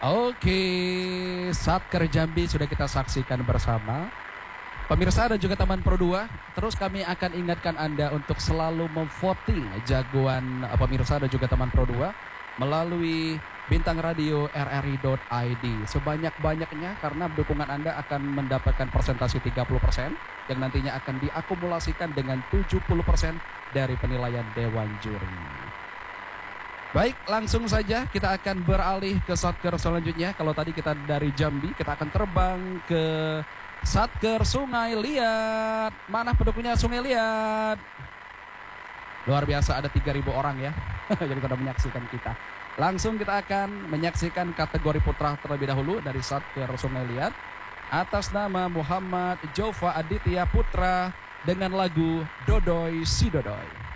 Oke, Satker Jambi sudah kita saksikan bersama. Pemirsa dan juga teman Pro 2, terus kami akan ingatkan Anda untuk selalu memvoting jagoan pemirsa dan juga teman Pro 2 melalui bintang radio rri.id sebanyak-banyaknya, karena dukungan Anda akan mendapatkan persentase 30% yang nantinya akan diakumulasikan dengan 70% dari penilaian Dewan Juri. Baik, langsung saja kita akan beralih ke Satker selanjutnya. Kalau tadi kita dari Jambi, kita akan terbang ke Satker Sungai Liat. Mana pendukungnya Sungai Liat? Luar biasa, ada 3.000 orang ya. Jadi pada menyaksikan kita. Langsung kita akan menyaksikan kategori putra terlebih dahulu dari Satker Sungai Liat. Atas nama Muhammad Jova Aditya Putra dengan lagu Dodoy Si Dodoy.